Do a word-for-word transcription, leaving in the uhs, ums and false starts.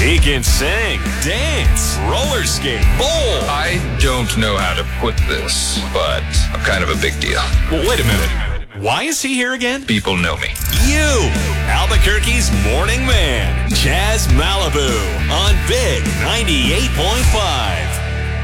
He can sing, dance, roller skate, bowl. I don't know how to put this, but I'm kind of a big deal. Well, wait a minute. Why is he here again? People know me. You, Albuquerque's morning man, Jazz Malibu on Big ninety-eight point five.